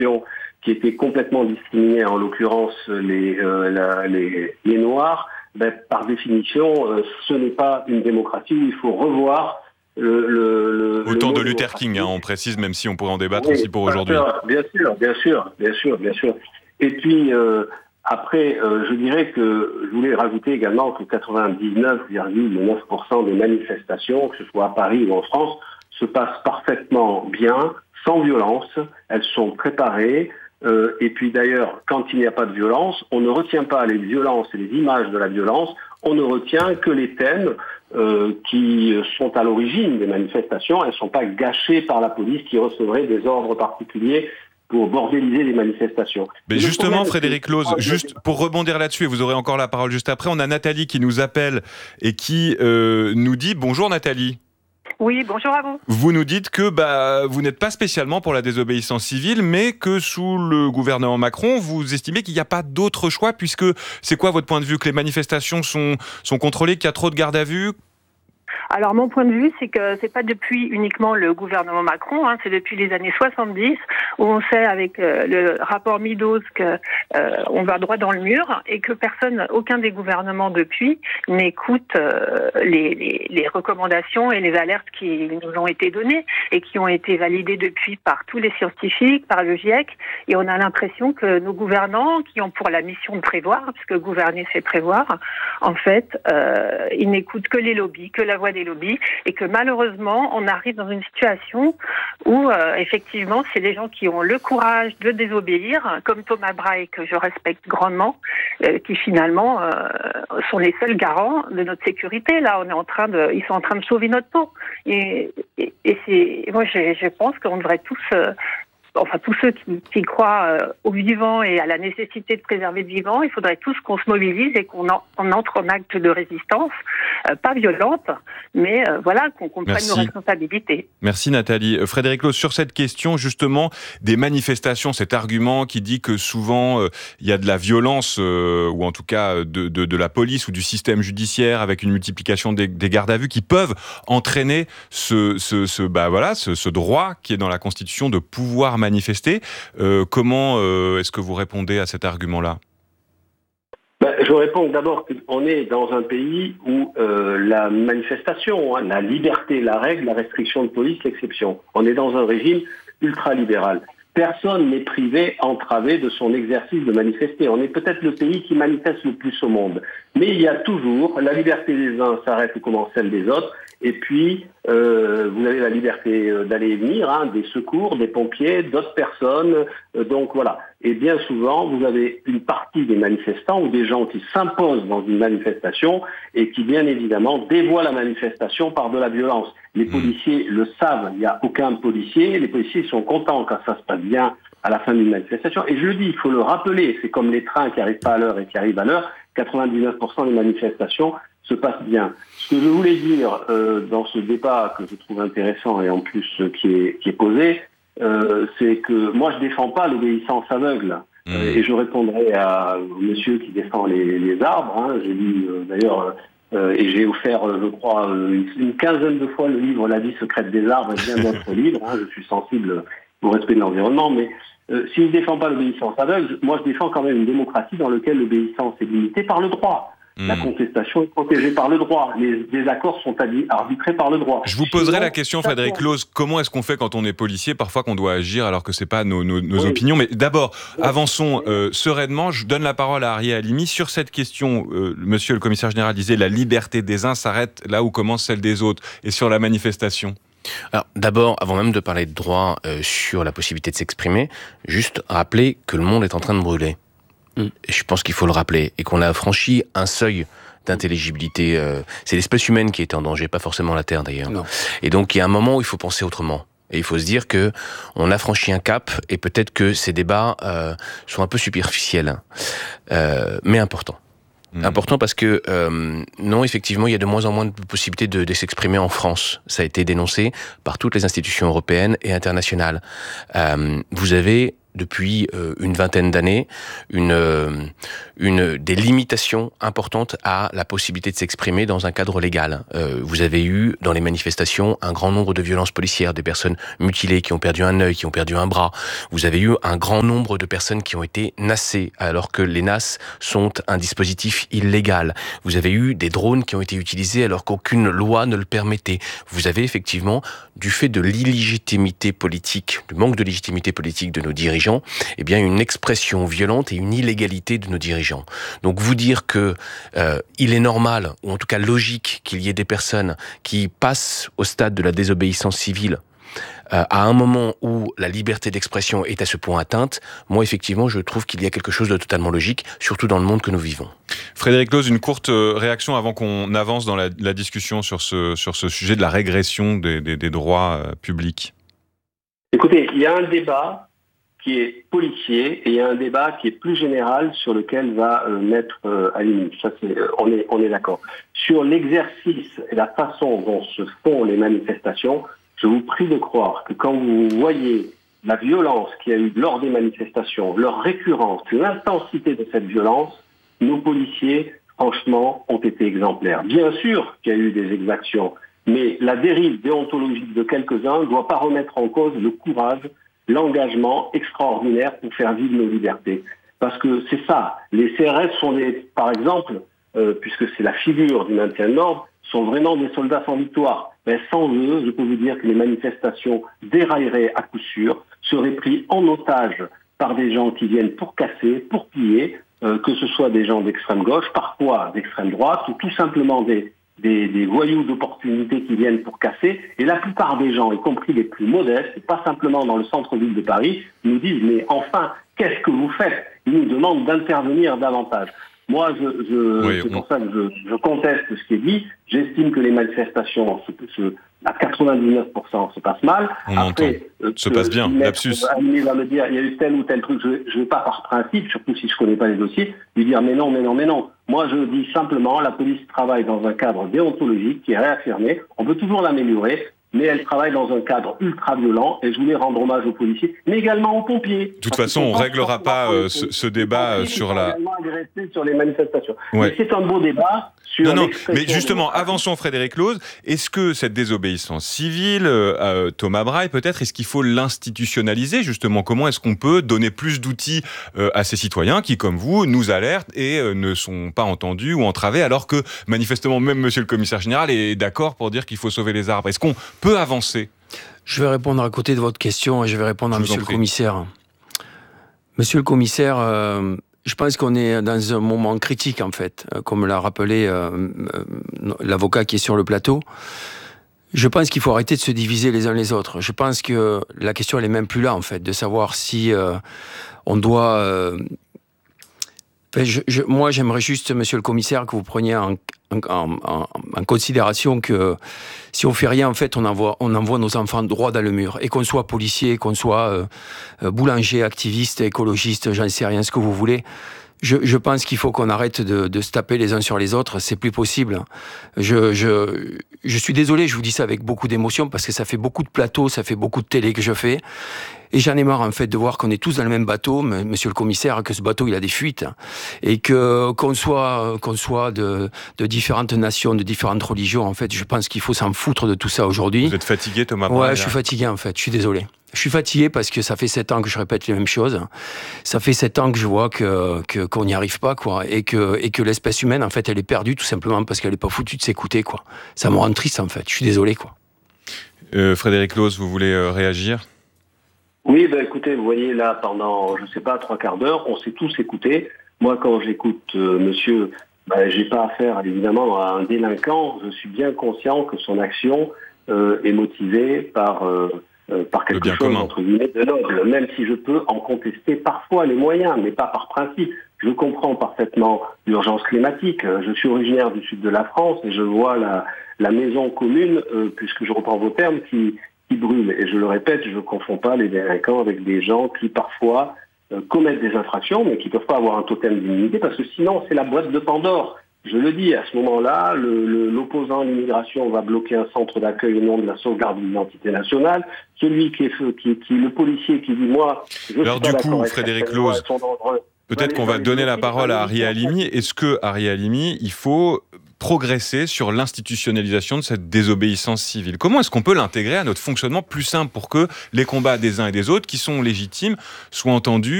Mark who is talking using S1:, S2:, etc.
S1: manifestation qui étaient complètement discriminés, en l'occurrence les Noirs, par définition, ce n'est pas une démocratie où il faut revoir
S2: Au temps de Luther King, on précise, même si on pourrait en débattre aussi pour aujourd'hui.
S1: Bien sûr. Et puis, après, je dirais que je voulais rajouter également que 99,9% des manifestations, que ce soit à Paris ou en France, se passent parfaitement bien, sans violence. Elles sont préparées. Et puis d'ailleurs, quand il n'y a pas de violence, on ne retient pas les violences et les images de la violence, on ne retient que les thèmes qui sont à l'origine des manifestations. Elles ne sont pas gâchées par la police qui recevrait des ordres particuliers pour bordéliser les manifestations.
S2: Mais justement, Frédéric Close, juste pour rebondir là-dessus, et vous aurez encore la parole juste après, on a Nathalie qui nous appelle et qui nous dit « Bonjour Nathalie ».
S3: Oui, bonjour à vous.
S2: Vous nous dites que vous n'êtes pas spécialement pour la désobéissance civile, mais que sous le gouvernement Macron, vous estimez qu'il n'y a pas d'autre choix, puisque c'est quoi votre point de vue? Que les manifestations sont contrôlées, qu'il y a trop de garde à vue?
S3: Alors mon point de vue, c'est que c'est pas depuis uniquement le gouvernement Macron, c'est depuis les années 70 où on sait avec le rapport Meadows que on va droit dans le mur et que aucun des gouvernements depuis n'écoute les recommandations et les alertes qui nous ont été données et qui ont été validées depuis par tous les scientifiques, par le GIEC, et on a l'impression que nos gouvernants qui ont pour la mission de prévoir, puisque gouverner c'est prévoir, en fait, ils n'écoutent que les lobbies, que la voix des lobbies, et que malheureusement on arrive dans une situation où effectivement c'est les gens qui ont le courage de désobéir, comme Thomas Brahe que je respecte grandement, qui finalement sont les seuls garants de notre sécurité. Là, ils sont en train de sauver notre peau. Et moi je pense qu'on devrait tous tous ceux qui croient au vivant et à la nécessité de préserver le vivant, il faudrait tous qu'on se mobilise et qu'on entre en acte de résistance, pas violente, mais qu'on prenne nos responsabilités.
S2: Merci Nathalie. Frédéric Close, sur cette question justement des manifestations, cet argument qui dit que souvent il y a de la violence, ou en tout cas de la police ou du système judiciaire avec une multiplication des gardes à vue qui peuvent entraîner ce droit qui est dans la Constitution de pouvoir manifester. Comment est-ce que vous répondez à cet argument-là?
S1: Je réponds d'abord qu'on est dans un pays où la manifestation, la liberté, la règle, la restriction de police, l'exception. On est dans un régime ultralibéral. Personne n'est privé, entravé de son exercice de manifester. On est peut-être le pays qui manifeste le plus au monde. Mais il y a toujours, la liberté des uns s'arrête où commence celle des autres. Et puis, vous avez la liberté d'aller et venir, des secours, des pompiers, d'autres personnes. Donc voilà. Et bien souvent, vous avez une partie des manifestants ou des gens qui s'imposent dans une manifestation et qui, bien évidemment, dévoient la manifestation par de la violence. Les policiers le savent. Il n'y a aucun policier. Les policiers sont contents quand ça se passe bien à la fin d'une manifestation. Et je le dis, il faut le rappeler. C'est comme les trains qui n'arrivent pas à l'heure et qui arrivent à l'heure. 99% des manifestations se passent bien. Ce que je voulais dire dans ce débat que je trouve intéressant et en plus qui est posé, c'est que moi je défends pas l'obéissance aveugle. Et je répondrai au monsieur qui défend les arbres. J'ai lu d'ailleurs et j'ai offert, je crois, une quinzaine de fois le livre La vie secrète des arbres et bien d'autres livres. Je suis sensible au respect de l'environnement, mais si je ne défends pas l'obéissance aveugle, moi je défends quand même une démocratie dans laquelle l'obéissance est limitée par le droit. La contestation est protégée par le droit. Les désaccords sont arbitrés par le droit.
S2: Je vous poserai la question, Frédéric Close, comment est-ce qu'on fait quand on est policier, parfois qu'on doit agir alors que c'est pas nos opinions? Mais d'abord, avançons sereinement. Je donne la parole à Arié Halimi. Sur cette question, monsieur le commissaire général disait la liberté des uns s'arrête là où commence celle des autres. Et sur la manifestation?
S4: Alors, d'abord, avant même de parler de droit sur la possibilité de s'exprimer, juste rappeler que le monde est en train de brûler. Et je pense qu'il faut le rappeler, et qu'on a franchi un seuil d'intelligibilité. C'est l'espèce humaine qui est en danger, pas forcément la Terre d'ailleurs. Non. Et donc il y a un moment où il faut penser autrement. Et il faut se dire que on a franchi un cap, et peut-être que ces débats sont un peu superficiels, mais importants. Important parce que non, effectivement, il y a de moins en moins de possibilités de s'exprimer en France. Ça a été dénoncé par toutes les institutions européennes et internationales. Vous avez depuis une vingtaine d'années des limitations importantes à la possibilité de s'exprimer dans un cadre légal. Vous avez eu dans les manifestations un grand nombre de violences policières, des personnes mutilées qui ont perdu un œil, qui ont perdu un bras. Vous avez eu un grand nombre de personnes qui ont été nassées alors que les nasses sont un dispositif illégal. Vous avez eu des drones qui ont été utilisés alors qu'aucune loi ne le permettait. Vous avez effectivement, du fait de l'illégitimité politique, du manque de légitimité politique de nos dirigeants, eh bien une expression violente et une illégalité de nos dirigeants. Donc vous dire que il est normal, ou en tout cas logique, qu'il y ait des personnes qui passent au stade de la désobéissance civile à un moment où la liberté d'expression est à ce point atteinte, moi effectivement je trouve qu'il y a quelque chose de totalement logique, surtout dans le monde que nous vivons.
S2: Frédéric Looz, une courte réaction avant qu'on avance dans la discussion sur ce sujet de la régression des droits publics.
S1: Écoutez, il y a un débat qui est policier et il y a un débat qui est plus général sur lequel va mettre Aline. Ça, on est d'accord. Sur l'exercice et la façon dont se font les manifestations, je vous prie de croire que quand vous voyez la violence qu'il y a eu lors des manifestations, leur récurrence, l'intensité de cette violence, nos policiers, franchement, ont été exemplaires. Bien sûr qu'il y a eu des exactions, mais la dérive déontologique de quelques-uns ne doit pas remettre en cause le courage, l'engagement extraordinaire pour faire vivre nos libertés. Parce que c'est ça, les CRS sont par exemple, puisque c'est la figure du maintien de l'ordre, sont vraiment des soldats sans victoire. Mais sans eux, je peux vous dire que les manifestations dérailleraient à coup sûr, seraient pris en otage par des gens qui viennent pour casser, pour piller, que ce soit des gens d'extrême gauche, parfois d'extrême droite, ou tout simplement des voyous d'opportunités qui viennent pour casser. Et la plupart des gens, y compris les plus modestes, et pas simplement dans le centre-ville de Paris, nous disent « mais enfin, qu'est-ce que vous faites ?» Ils nous demandent d'intervenir davantage. Moi, c'est pour ça que je conteste ce qui est dit. J'estime que les manifestations, à 99%, se passent mal.
S2: Après, se passe bien, lapsus.
S1: Amélie va me dire, il y a eu tel ou tel truc. Je ne vais pas par principe, surtout si je ne connais pas les dossiers, lui dire mais non. Moi, je dis simplement, la police travaille dans un cadre déontologique qui est réaffirmé. On peut toujours l'améliorer, mais elle travaille dans un cadre ultra-violent, et je voulais rendre hommage aux policiers, mais également aux pompiers.
S2: De toute façon, on ne réglera pas ce débat sur la...
S1: sur les manifestations.
S2: Ouais.
S1: Mais c'est un beau débat sur...
S2: Non, mais justement, avançons Frédéric Looz. Est-ce que cette désobéissance civile, Thomas Braille peut-être, est-ce qu'il faut l'institutionnaliser justement ? Comment est-ce qu'on peut donner plus d'outils à ces citoyens qui, comme vous, nous alertent et ne sont pas entendus ou entravés, alors que manifestement même Monsieur le Commissaire Général est d'accord pour dire qu'il faut sauver les arbres ? Est-ce qu'on peut avancer ?
S5: Je vais répondre à côté de votre question et je vais répondre à Monsieur le Commissaire. Monsieur le Commissaire, je pense qu'on est dans un moment critique en fait, comme l'a rappelé l'avocat qui est sur le plateau. Je pense qu'il faut arrêter de se diviser les uns les autres. Je pense que la question elle est même plus là en fait, de savoir si on doit... moi j'aimerais juste, Monsieur le Commissaire, que vous preniez en considération que si on fait rien, en fait, on envoie nos enfants droit dans le mur. Et qu'on soit policier, qu'on soit boulanger, activiste, écologiste, j'en sais rien, ce que vous voulez. Je pense qu'il faut qu'on arrête de se taper les uns sur les autres. C'est plus possible. Je suis désolé, je vous dis ça avec beaucoup d'émotion parce que ça fait beaucoup de plateaux, ça fait beaucoup de télé que je fais. Et j'en ai marre, en fait, de voir qu'on est tous dans le même bateau, Monsieur le Commissaire, que ce bateau, il a des fuites. Et qu'on soit de différentes nations, de différentes religions, en fait, je pense qu'il faut s'en foutre de tout ça aujourd'hui.
S2: Vous êtes fatigué, Thomas Braille ?
S5: Ouais, je suis fatigué, en fait. Je suis désolé. Je suis fatigué parce que ça fait 7 ans que je répète les mêmes choses. Ça fait 7 ans que je vois qu'on n'y arrive pas, quoi. Et que l'espèce humaine, en fait, elle est perdue tout simplement parce qu'elle n'est pas foutue de s'écouter, quoi. Ça me rend triste, en fait. Je suis désolé, quoi.
S2: Frédéric Looz, vous voulez réagir ?
S1: Oui, écoutez, vous voyez là, pendant, je ne sais pas, 3/4 d'heure, on s'est tous écoutés. Moi, quand j'écoute monsieur, j'ai pas affaire, évidemment, à un délinquant. Je suis bien conscient que son action est motivée par quelque chose, commun, entre guillemets, de noble, même si je peux en contester parfois les moyens, mais pas par principe. Je comprends parfaitement l'urgence climatique. Je suis originaire du sud de la France et je vois la maison commune, puisque je reprends vos termes, qui brûle. Et je le répète, je ne confonds pas les délinquants avec des gens qui parfois commettent des infractions, mais qui ne peuvent pas avoir un totem d'immunité, parce que sinon c'est la boîte de Pandore. je le dis, à ce moment-là, l'opposant à l'immigration va bloquer un centre d'accueil au nom de la sauvegarde de l'identité nationale. Celui qui est le policier qui dit moi, je suis pas d'accord.
S2: Alors du coup, Frédéric Looz, peut-être qu'on va donner la parole à Harry Halimi. Est-ce que, Harry Halimi, il faut progresser sur l'institutionnalisation de cette désobéissance civile? Comment est-ce qu'on peut l'intégrer à notre fonctionnement plus simple pour que les combats des uns et des autres, qui sont légitimes, soient entendus